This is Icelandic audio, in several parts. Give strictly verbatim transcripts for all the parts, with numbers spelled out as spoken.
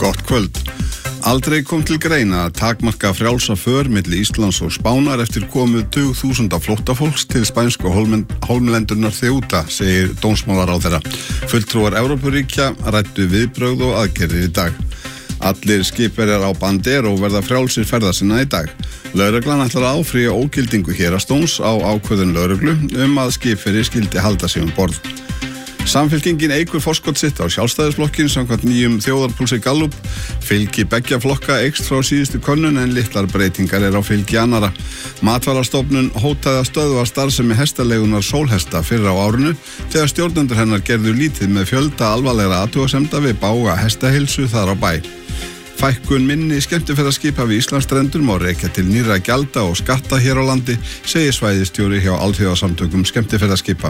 Gott kvöld. Aldrei kom til greina að takmarka frjálsa för milli Íslands og Spánar eftir komu tugþúsunda flóttafólks til spænsku hólmlendurnar Ceuta, segir dómsmálaráðherra. Fulltrúar Evrópuríkja ræddu viðbrögð og aðgerðir í dag. Allir skipverjar á Bandero verða frjálsir ferða sinna í dag. Lögreglan ætlar að áfrýja ógildingu héraðsdóms á ákvörðun lögreglu um að skipverji skyldi halda sig um borð. Samfylkingin eykur forskot sitt á sjálfstæðisflokkin samkvæmt nýjum þjóðarpúlsi Gallup. Fylgi beggja flokka eykst frá síðustu könnun en litlar breytingar er á fylgi annara. Matvælastofnun hótaði að stöðva starfsemi hestaleigunar Sólhesta fyrr á árinu þegar stjórnendur hennar gerðu lítið með fjölda alvarlegra athugasemda við bága hestaheilsu þar á bæ. Fækkun minni skemmtiferðaskipa við Íslandsstrendur má rekja til nýrra gjalda og skatta hér á landi, segir svæðisstjóri hjá alþjóðasamtökum skemmtiferðaskipa.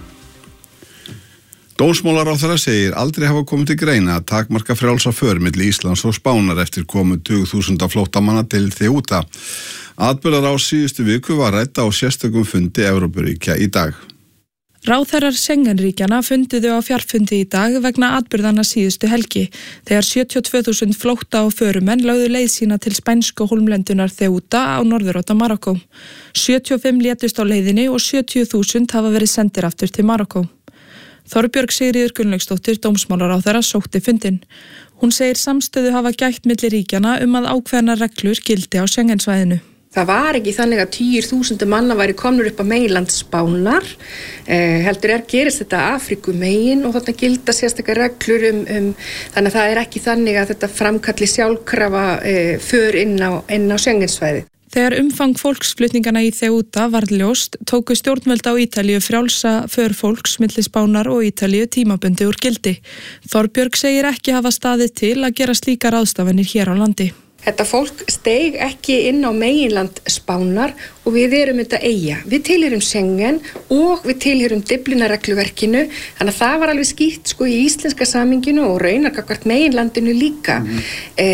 Dómsmálaráðherra segir aldrei hafa komið til greina að takmarka frjálsa för milli Íslands og Spánar eftir komu tugþúsunda flóttamanna til Ceuta. Atburðarás síðustu viku var rædd á sérstökum fundi Evrópuríkja í dag. Ráðherrar Schengen-ríkjanna funduðu á fjarfundi í dag vegna atburðanna síðustu helgi, þegar sjötíu og tvö þúsund flótta og förumenn lögðu leið sína til spænsku hólmlendunar Ceuta á norðurátta Marokkó. sjötíu og fimm létust á leiðinni og sjötíu þúsund hafa verið sendir aftur til Marokkó. Þorbjörg Sigríður Gunnlaugsdóttir dómsmálaráðherra sótti fundinn. Hún segir samstöðu hafa gætt milli ríkjanna um að ákveðnar reglur gildi á Schengensvæðinu. Það var ekki þannig að tugir þúsunda manna væri komnur upp á meginland Spánar. Eh, heldur er gerist þetta Afríku megin og þarna gilda sérstakar reglur um, um þannig að það er ekki þannig að þetta framkalli sjálfkrafa eh, för inn á, inn á Schengensvæði. Þegar umfang fólksflutningana í Ceuta varð ljóst, tóku stjórnvöld á Ítalíu frjálsa för fólks milli Spánar og Ítalíu tímabundi úr gildi. Þorbjörg segir ekki hafa staðið til að gera slíkar ráðstafanir hér á landi. Þetta fólk steig ekki inn á meginland Spánar og við erum þetta eyja. Við tilheyrum Schengen og við tilheyrum Dyflinnarregluverkinu, þannig að það var alveg skýrt sko í íslenska samhenginu og raunar gagnvart meginlandinu líka. Mm-hmm.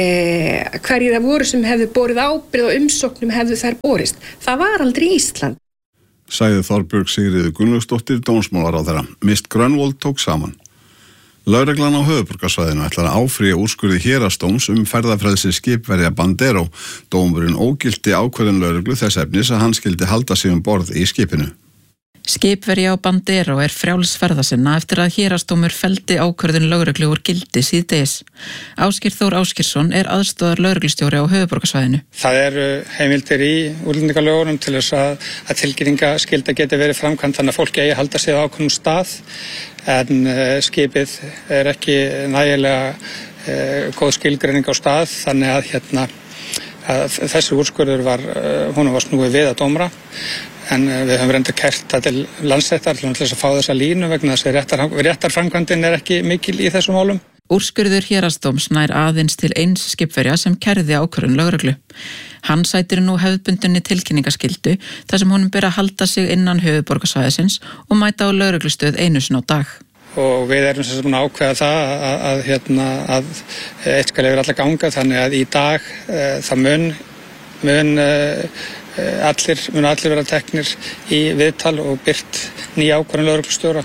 Eh, hverjir það voru sem hefðu borið ábyrgð og umsóknum hefðu þær borist. Það var aldrei Ísland. Sagði Þorbjörg Sigríður Gunnlaugsdóttir dómsmálaráðherra. Mist Grönvold tók saman. Lögreglan á höfuðborgarsvæðinu ætlar að áfrýja úrskurði héraðsdóms um ferðafrelsi skipverja Bandero. Dómurinn ógilti ákvörðun lögreglu þess efnis að hann skyldi halda sig um borð í skipinu. Skipverja á Bandero er frjáls ferða sinna eftir að héraðsdómur felldi ákvörðun lögreglu úr gildi síðdegis. Ásgeir Þór Ásgeirsson er aðstoðar lögreglustjóri á höfuðborgarsvæðinu. Það eru heimildir í útlendingalögunum til þess að, að tilkynningaskylda geti verið framkvæmd þannig að fólki eigi að halda sig á ákveðnum stað en uh, skipið er ekki nægilega uh, góð skilgreining á stað þannig að, hérna, að þessi úrskurður var, uh, hún var snúið við að dómra. En við höfum reynda kært það til Landsréttar til þess að fá þessa línu vegna þess að réttar, réttarframkvæmdin er ekki mikil í þessum málum. Úrskurður héraðsdóms nær aðeins til eins skipverja sem kærði ákvörðun lögreglu. Hann sætir nú hefðbundinni tilkynningaskyldu þar sem honum ber að halda sig innan höfuðborgarsvæðisins og mæta á lögreglustöð einu sinni á dag. Og við erum sem að ákveða það að, að, hérna, að eitt skal yfir alla ganga þannig að í dag uh, það mun, mun uh, Allir, mun allir vera teknir í viðtal og byrt nýja ákvörðun lögreglustjóra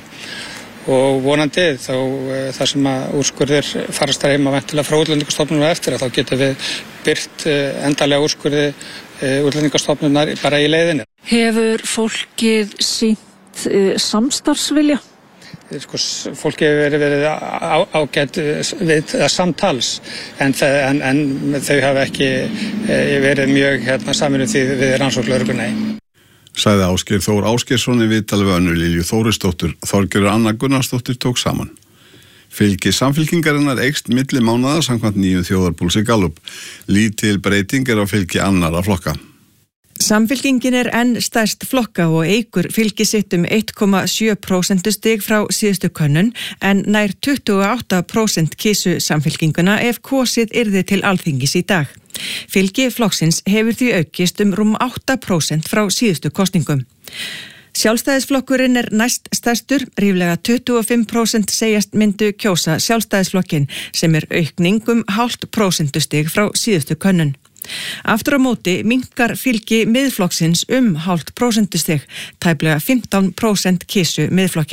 og vonandi þá þar sem að úrskurðir farast þar heima væntanlega frá Útlendingastofnunar eftir að þá getum við byrt endanlega úrskurði Útlendingastofnunar bara í leiðinni. Hefur fólkið sýnt uh, samstarfsvilja? Sko, fólki hefur verið, verið á, ágætt við samtals en, en, en þau hafa ekki verið mjög hérna, saminu því við rannsókn lögreglunni. Sagði Ásgeir Þór Ásgeirsson í viðtali við Önnu Lilju Þórisdóttur. Þorgerður Anna Gunnarsdóttir tók saman. Fylgi samfylkingarinnar eykst milli mánaða samkvæmt nýjum þjóðarpúlsi Gallup. Lítil breyting er á fylgi annarra flokka. Samfylkingin er enn stærst flokka og eykur fylgi sitt um eitt komma sjö prósentustig frá síðustu könnun en nær tuttugu og átta prósent kysu samfylkinguna ef kosið yrði til Alþingis í dag. Fylgi flokksins hefur því aukist um rúm átta prósent frá síðustu kosningum. Sjálfstæðisflokkurinn er næst stærstur, ríflega tuttugu og fimm prósent segjast myndu kjósa Sjálfstæðisflokkin sem er aukning um hálft prósentustig frá síðustu könnun. Aftur á móti minnkar fylgi miðflokksins um hálft prósentustig, tæplega fimmtán prósent kysu miðflokkin.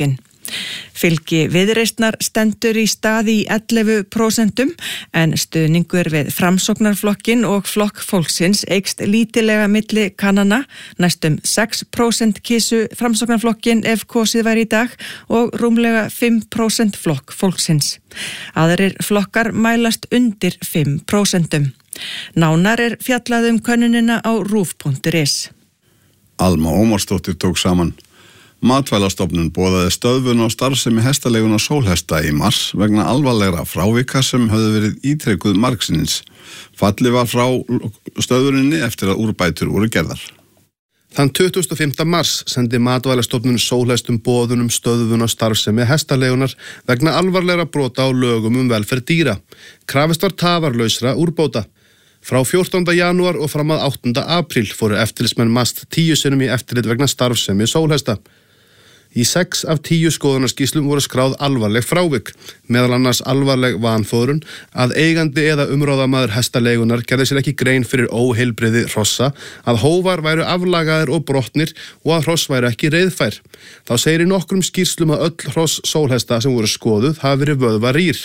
Fylgi Viðreisnar stendur í stað í ellefu prósent en stuðningur við Framsóknarflokkin og Flokk fólksins eykst lítilega milli kannana, næstum sex prósent kysu Framsóknarflokkin ef kosið væri í dag og rúmlega fimm prósent Flokk fólksins. Aðrir flokkar mælast undir fimm prósent. Nánar er fjallað um könnunina á rúv punktur is. Alma Ómarsdóttir tók saman. Matvælastofnun boðaði stöðvun á starfsemi hestaleiguna Sólhesta í mars vegna alvarlegra frávika sem höfðu verið ítrekkuð margsinnis. Falli var frá stöðvuninni eftir að úrbætur voru gerðar. Þann tuttugasta og fimmta mars sendi Matvælastofnun Sólhestum boðun um stöðvun á starfsemi hestaleigunar vegna alvarlegra brota á lögum um velferð dýra. Krafist var tafarlausra úrbóta. Frá fjórtánda janúar og fram að áttunda apríl fóru eftirlitsmenn MAST tíu sinnum í eftirlit vegna starfsemi Sólhesta. Í sex af tíu skoðunarskýrslum voru skráð alvarleg frávik, meðal annars alvarleg vanfóðrun, að eigandi eða umráðamaður hestaleigunar gerði sér ekki grein fyrir óheilbrigði hrossa, að hófar væru aflagaðir og brotnir og að hross væru ekki reiðfær. Þá segir í nokkrum skýrslum að öll hross Sólhesta sem voru skoðuð hafi verið vöðvarýr.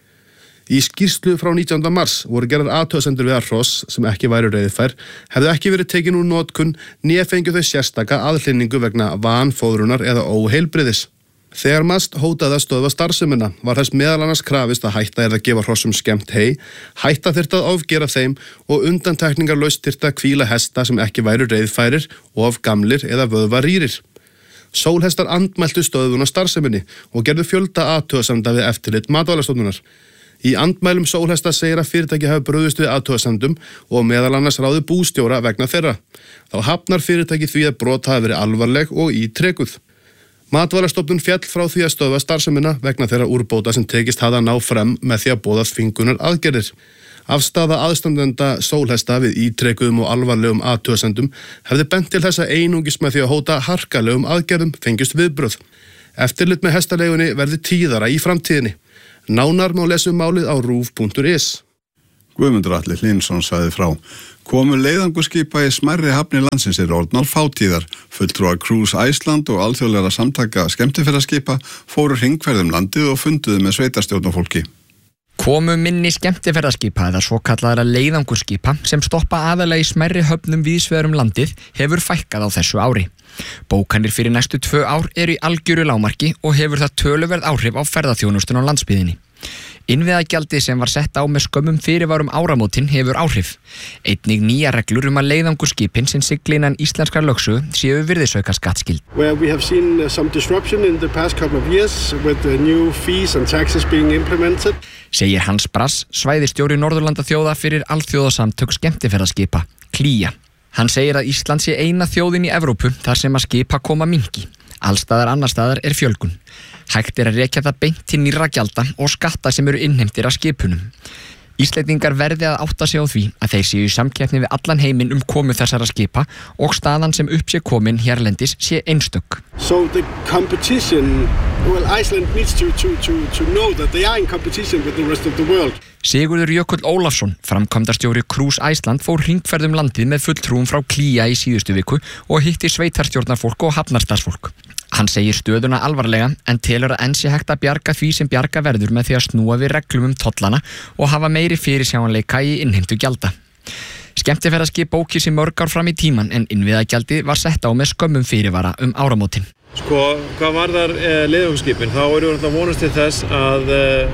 Í skýrslu frá nítjánda mars voru gerðar athugasemdir við að hross sem ekki væru reiðfær hefðu ekki verið tekin úr notkun né fengju þau sérstaka aðhlynningu vegna vanfóðrunar eða óheilbrigðis. Þegar MAST hótaði að stöðva starfsemina var þess meðal annars krafist að hætta eða gefa hrossum skemmt hey, hætta þyrfti að ofgera þeim og undantekningarlaust þyrfti að hvíla hesta sem ekki væru reiðfærir, of gamlir eða vöðvarýrir. Sólhestar andmæltu stöðvun á starfseminni og gerðu fjölda athugasemda við eftirlit Matvælastofnunar. Í andmælum Sólhesta segir að fyrirtæki hafi brugðist við athugasemdum og meðal annars ráði bústjóra vegna þeirra. Þá hafnar fyrirtæki því að brot hafi verið alvarleg og ítrekuð. Matvælastofnun féll frá því að stöðva starfsemina vegna þeirra úrbóta sem tekist hafði að ná frem með því að boða þvingunar aðgerðir. Afstaða aðstandenda Sólhesta við ítrekuðum og alvarlegum athugasemdum hefði bent til þess að einungis með því að hóta harkalegum aðgerðum fengist viðbrögð. Eftirlit með hestaleigunni verði tíðara í framtíðinni. Nánar má lesa um málið á rúv punktur is. Guðmundur Atli Hlynsson sagði frá. Komu leiðanguskipa í smærri hafni landsins er orðnar fátíðar. Fulltrúar Cruise Iceland og alþjóðlegra samtaka skemmtiferðaskipa fóru hringferð um landið og funduðu með sveitarstjórnarfólki. Komu minni skemmtiferðaskipa eða svo kallaðra leiðangurskipa sem stoppa aðalega í smærri höfnum víðsvegar um landið hefur fækkað á þessu ári. Bókanir fyrir næstu tvö ár eru í algjöru lágmarki og hefur það töluverð áhrif á ferðaþjónustun á landsbyggðinni. Innviðagjaldið sem var sett á með skömmum fyrirvarum áramótin hefur áhrif. Einnig nýja reglur um að leiðangurskipin sem sigla innan íslenskar lögsögu séu virðisauka skattskyld. Where we have seen some disruption in the past couple of years with the new fees and taxes being implemented. Segir Hans Brass, svæðisstjóri Norðurlandaþjóða fyrir alþjóðasamtök skemmtiferðaskipa, Klía. Hann segir að Ísland sé eina þjóðin í Evrópu þar sem að skipa koma minki. Allstaðar annar staðar er fjölgun. Hægt er að rekja það beint til nýrra gjalda og skatta sem eru innheimtir af skipunum. Íslendingar verði að átta sig á því að þeir séu í samkeppni við allan heiminn um komu þessara skipa og staðan sem upp sé komin hérlendis sé einstök. So the competition, well, Iceland needs to, to, to, to know that they are in competition with the rest of the world. Sigurður Jökull Ólafsson, framkvæmdastjóri Cruise Iceland, fór hringferð um landið með fulltrúum frá Klía í síðustu viku og hitti sveitarstjórnarfólk og hafnarstarfsfólk. Hann segir stöðuna alvarlega en telur að enn sé hægt að bjarga því sem bjarga verður með því að snúa við reglum um tollana og hafa meiri fyrirsjáanleika í innheimtu gjalda. Skemmtiferðaskip bóki sér mörg ár fram í tíman en innviðagjaldi var sett á með skömmum fyrirvara um áramótin. Sko, hvað varðar e, leiðangursskipin, þá eru við að vonast til þess að,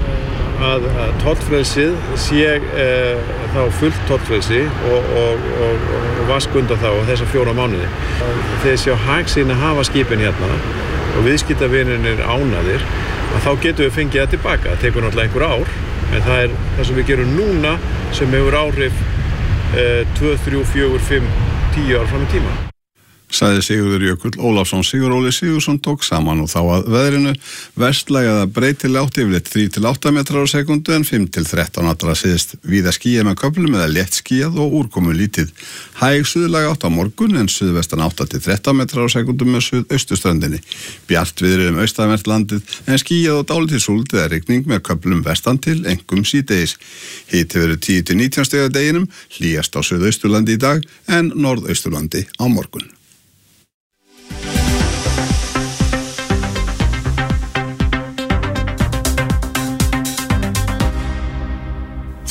að, að tollfrelsið sé e, þá fullt tollfrelsi og, og, og, og vaskunda þá þessa fjóra mánuði. Þeir sjá hag sín að hafa skipin hérna og viðskiptavinirnir ánaðir, að þá getum við fengið það tilbaka. Það tekur náttúrulega einhver ár, en það er það sem við gerum núna sem hefur áhrif e, tvö, þrjú, fjögur, fimm, tíu ár fram í tíma. Sagði Sigurður Jökull Ólafsson. Sigur Óli Sigurðsson tók saman og þá að veðrinu vestlægða breytilega átt yfirleitt þrír til átta metrar á sekundu en fimm til þrettán allra síðst. Víða skýjað með köflum eða létt skýjað og úrkomu lítið. Hæg suðlæg átt á morgun en suðvestan átta til þrettán metrar á sekundu með suðaustuströndinni. Bjart viðri um austanvert landið en skýjað og dálítið súld eða rigning með köflum vestan til einkum síðdegis. Hiti verður tíu til nítján stig að deginum, hlýjast á suðausturlandi í dag en norðausturlandi á morgun.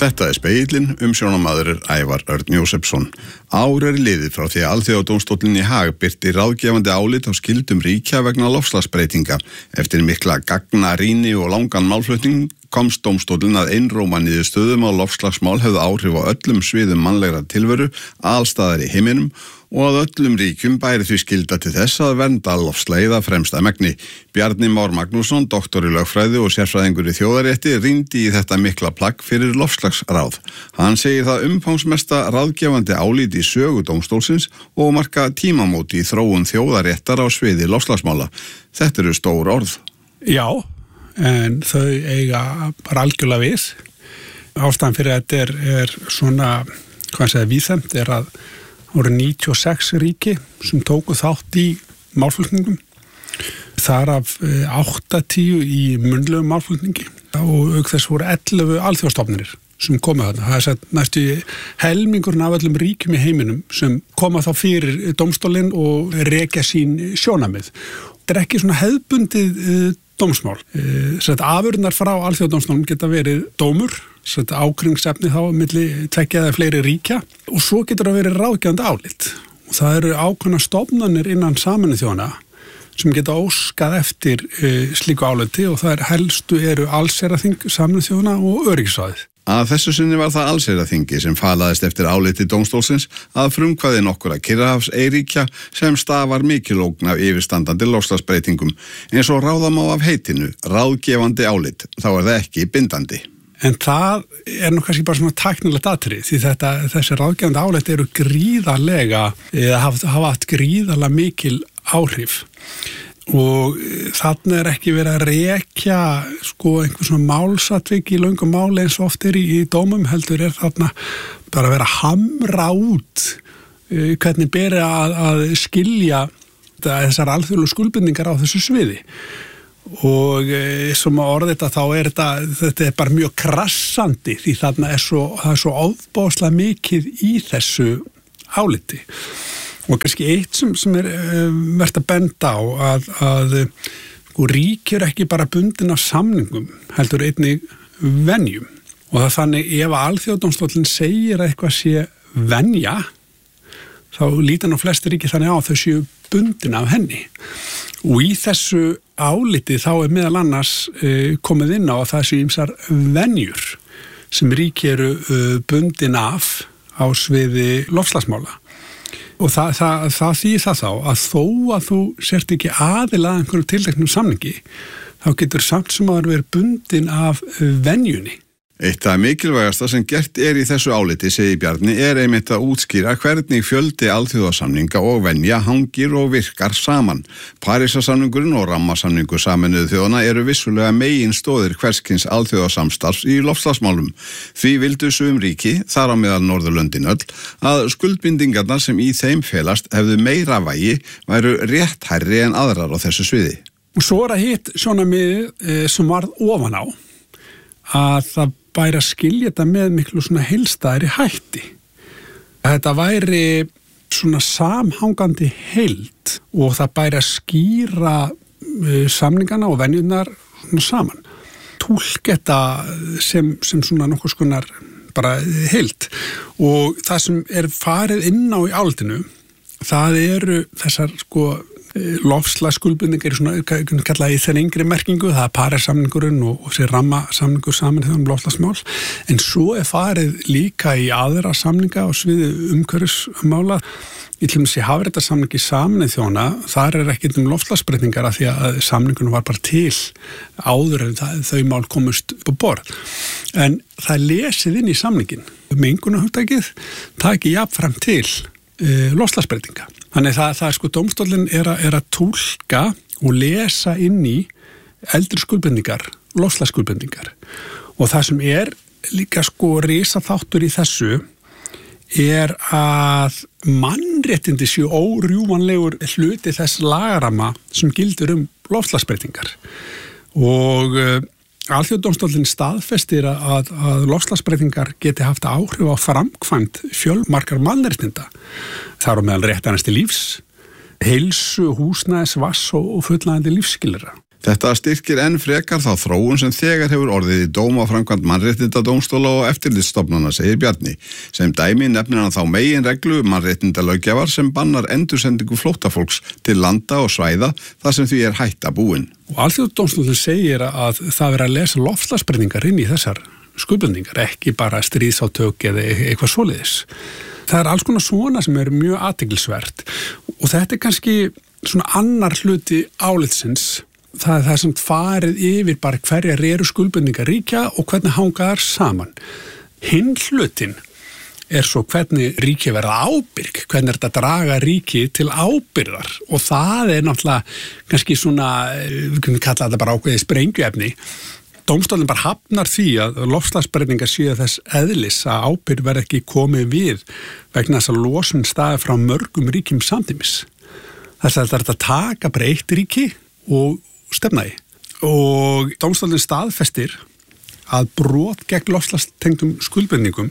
Þetta er Speillinn, umsjónarmaður er Ævar Örn Jósefsson. Ár er liðið frá því að Alþjóðadómstóllinn í Haag birti ráðgefandi álit á skyldum ríkja vegna loftslagsbreytinga. Eftir mikla gagnarýni og langan málflutning komst dómstóllinn að einróma niðurstöðum á loftslagsmál hefðu áhrif á öllum sviðum mannlegra tilveru, alstaðar í heiminum og að öllum ríkjum bæri því skylda til þess að vernda loftslagið að fremsta megni. Bjarni Már Magnússon, doktor í lögfræði og sérfræðingur í þjóðarétti, rýndi í þetta mikla plagg fyrir loftslagsráð. Hann segir það umfangsmesta ráðgefandi álit í sögu dómstólsins og marka tímamóti í þróun þjóðaréttar á sviði loftslagsmála. Þetta eru stór orð. Já, en þau eiga bara algjörlega við. Ástæðan fyrir að þetta er, er svona, hvað segja, víðfemt er að voru níutíu og sex ríki sem tóku þátt í málflutningum. Þar af áttatíu í munnlegum málflutningi og auk þess voru ellefu alþjóðastofnanir sem koma þarna. Það er sett næstu helmingurinn af öllum ríkjum í heiminum sem koma þá fyrir dómstólinn og rekja sín sjónarmið. Þetta er ekki svona hefðbundið dómsmál. Sett afurðnar frá alþjóðadómstólnum geta verið dómur, sett ágreiningsefni þá milli tveggja eða fleiri ríkja og svo getur það verið ráðgefandi álit. Og það eru ákveðna stofnanir innan Sameinuðu þjóðanna sem geta óskað eftir uh, slíku áliti og það er helstu eru allsherjarþing Sameinuðu þjóðanna og öryggisráðið. Að þessu sinni var það allsherjarþingi sem falaðist eftir áliti dómstólsins að frumkvæði nokkura Kyrrahafseyríkja sem stafar mikil ógn af yfirstandandi loftslagsbreytingum. Eins og ráða má af heitinu, ráðgefandi álit, þá er það ekki bindandi. En það er nú kannski bara svona tæknilegt atriði því þetta, þessi ráðgefandi álit eru gríðarlega, eða hafa, hafa haft gríðarlega mikil áhrif. Og þarna er ekki verið að rekja sko einhver svona málsatvik í löngum máli eins og oft er í, í dómum, heldur er þarna bara að vera að hamra út uh, hvernig beri að, að skilja þessar alþjóðlegu skuldbindingar á þessu sviði. Og uh, sem að orða þetta þá er þetta, þetta er bara mjög krassandi því þarna er svo, það er svo ofboðslega mikið í þessu áliti. Og kannski eitt sem, sem er uh, verðt að benda á að, að sko, ríki er ekki bara bundin af samningum, heldur einnig venjum. Og það þannig ef Alþjóðadómstóllinn segir að eitthvað sé venja, þá líta nú flesti ríki þannig á að þau séu bundin af henni. Og í þessu áliti þá er meðal annars uh, komið inn á að það séu ýmsar venjur sem ríki eru uh, bundin af á sviði loftslagsmála. Og það, það, það þýðir það þá að þó að þú sért ekki aðila að einhverju tilteknum samningi, þá getur samt sem að vera bundin af venjunni. Eitt af mikilvægasta sem gert er í þessu áliti, segir Bjarni, er einmitt að útskýra hvernig fjöldi alþjóðasamninga og venja hangir og virkar saman. Parísarsamningurinn og rammasamningur Sameinuðu þjóðanna eru vissulega megin stóðir hverskins alþjóðasamstarfs í loftslagsmálum. Því vildu sum ríki, þar á meðal Norðurlöndin öll, að skuldbindingarnar sem í þeim felast hefðu meira vægi væru rétt hærri en aðrar á þessu sviði. Og svo er að hitt sjónarmiðið sem varð ofan á að það bæri að skilja þetta með miklu svona heilstæðri hætti. Þetta væri svona samhangandi heild og það bæri að skýra uh, samningana og venjurnar svona saman. Túlka þetta sem, sem svona nokkuð skonar bara heild og það sem er farið inn á í álitinu, það eru þessar sko loftslagsskuldbindingar í svona kallaði í þeirra yngri merkingu, það er Parísarsamningurinn og, og sér rammasamningur Sameinuðu þjóðanna um loftslagsmál, en svo er farið líka í aðra samninga á sviði umhverfismála. Í til dæmis í hafréttarsamningi Sameinuðu þjóðanna, þar er ekkert um loftslagsbreytingar af því að samningunum var bara til áður en það, þau mál komust upp á borð. En það er lesið inn í samningin. Mengunarhugtakið taki jafnframt til uh, loftslagsbreytinga. Þannig það, það er sko dómstóllinn er, er að túlka og lesa inn í eldri skuldbindingar, loftslagsskuldbindingar. Og það sem er líka sko risaþáttur í þessu er að mannréttindi séu órjúvanlegur hluti þess lagarama sem gildir um loftslagsbreytingar. Og uh, Alþjóðadómstóllinn staðfestir að, að loftslagsbreytingar geti haft áhrif á framkvæmd fjölmargar mannréttinda. Það eru meðal réttarnasti lífs, heilsu, húsnæðis, vass og, og fullnægjandi lífsskilyrða. Þetta styrkir enn frekar þá þróun sem þegar hefur orðið í dómaframkvæmd mannréttindadómstóla og eftirlitsstofnana, segir Bjarni. Sem dæmi nefnir hann þá meginreglu mannréttindalöggjafar sem bannar endursendingu flóttafólks til landa og svæða þar sem því er hætta búin. Og Alþjóðadómstóllinn segir að það verður að lesa loftslagsbreytingar inn í þessar skuldbindingar, ekki bara stríðsátök eða eitthvað svoleiðis. Það er alls konar svona sem er mjög athyglisvert og þetta er kannski svona annar hluti álitsins. Það er það sem farið yfir bara hverjar eru skuldbindingar ríkja og hvernig hanga þar saman. Hinn hlutin er svo hvernig ríki verða ábyrg, hvernig er þetta að draga ríki til ábyrgðar og það er náttúrulega kannski svona, við kunum kalla þetta bara ákveðið sprengjuefni. Dómstólinn bara hafnar því að loftslagsbreytingar séu þess eðlis að ábyrgð verði ekki komið við vegna þess að losun staði frá mörgum ríkjum samtímis. Þess að þetta er að taka bara eitt ríki og stefna í. Og dómstólinn staðfestir að brot gegn loftslagstengdum skuldbindingum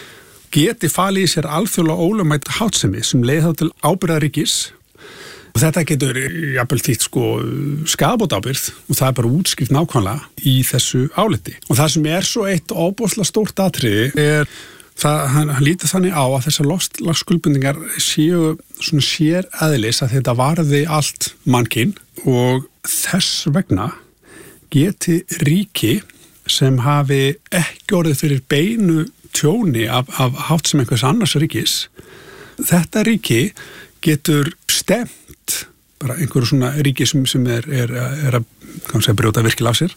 geti falið í sér alþjóðlega ólögmæt háttsemi sem leiði þá til ábyrgðaríkis. Og þetta getur jafnvel þýtt sko skaðabótaábyrgð og það er bara útskýrt nákvæmlega í þessu áliti. Og það sem er svo eitt óbúslega stórt atriði er það, hann, hann lítur þannig á að þessar loftslagsskuldbindingar séu svona sér eðlis að þetta varði allt mannkyn og þess vegna geti ríki sem hafi ekki orðið fyrir beinu tjóni af, af háttsemi einhvers annars ríkis, þetta ríki getur stemt bara einhverju svona ríki sem, sem er, er, er að kannski að brjóta virkilega af sér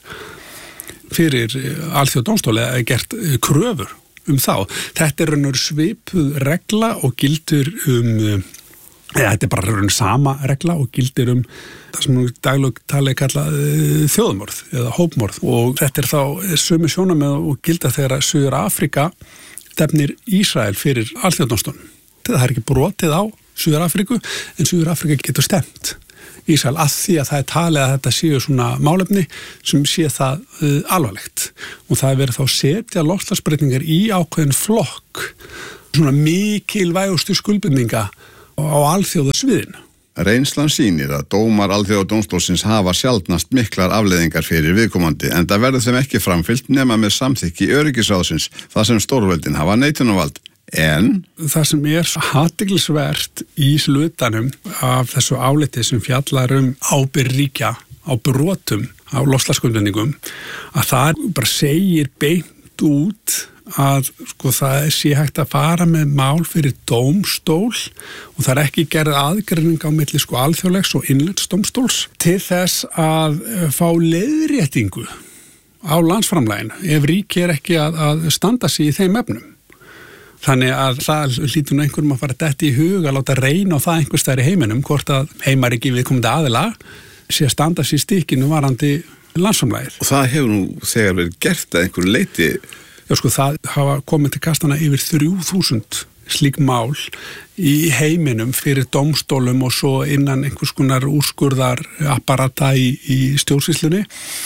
fyrir alþjóðadómstóli eða gert kröfur um þá. Þetta er raunur svipuð regla og gildur um, eða þetta er bara raunur sama regla og gildir um það sem daglög talið kalla þjóðmorð eða hópmorð og þetta er þá sömu sjónarmið og gilda þegar Suður Afrika stefnir Ísrael fyrir alþjóðadómstólnum. Það er ekki brotið á Suður Afriku en Suður Afrika getur stemt Ísrael að því að það er talið að þetta séu svona málefni sem sé það uh, alvarlegt og það er verið þá setja loftslagsbreytingar í ákveðin flokk svona mikilvægustu skuldbindinga á alþjóðasviðinu. Reynslan sýnir að dómar Alþjóðadómstólsins hafa sjaldnast miklar afleiðingar fyrir viðkomandi en það verður þeim ekki framfylgt nema með samþykki öryggisráðsins þar sem stórveldin hafa neitunarvald. En það sem er athyglisvert í hlutanum af þessu áliti sem fjallar um ábyrgð ríkja á brotum á loftslagsskuldbindingum að það bara segir beint út að sko það sé hægt að fara með mál fyrir dómstól og það er ekki gerð aðgreining á milli sko alþjóðlegs og innlendsdómstóls til þess að fá leiðréttingu á landsframlaginu ef ríki er ekki að, að standa sig í þeim efnum. Þannig að það hlýtur nú einhverjum að fara dætt í hug að láta reyna á það einhvers staðar í heiminum, hvort að heimar ekki viðkomandi aðila sé að standa sér í stikkinu varandi landsframlagið. Og það hefur nú þegar verið gert að einhverju leyti? Já sko, það hafa komið til kastana yfir þrjú þúsund slík mál í heiminum fyrir dómstólum og svo innan einhvers konar úrskurðar apparata í, í stjórnsýslunni.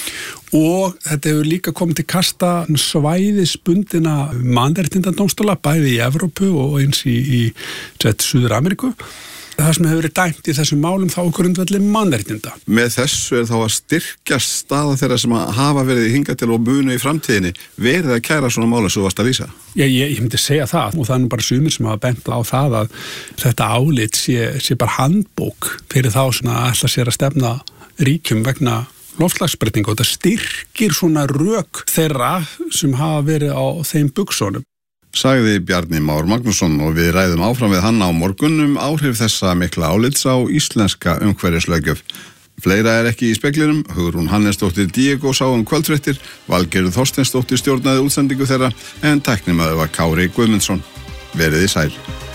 Og þetta hefur líka komið til kasta svæðisbundina mannréttindadómstóla bæði í Evrópu og eins í, í Suður Ameríku. Það sem hefur verið dæmt í þessum málum þá grundvelli mannréttinda. Með þessu er þá að styrkja staða þeirra sem hafa verið hingað til og munu í framtíðinni verið að kæra svona mála svo varst að vísa? Já, ég, ég myndi segja það og það er nú bara sumir sem hafa bent á það að þetta álit sé, sé bara handbók fyrir þá svona að ætla sér að stefna ríkjum vegna loftslagsbreytinga og þetta styrkir svona rök þeirra sem hafa verið á þeim buxunum. Sagði Bjarni Már Magnússon og við ræðum áfram við hann á morgun um áhrif þessa mikla álits á íslenska umhverfislöggjöf. Fleira er ekki í speklinum, Hugrún Hannesdóttir Diego sá um kvöldfréttir, Valgerður Þorsteinsdóttir stjórnaði útsendingu þeirra en tæknimaður var Kári Guðmundsson. Veriði sæl.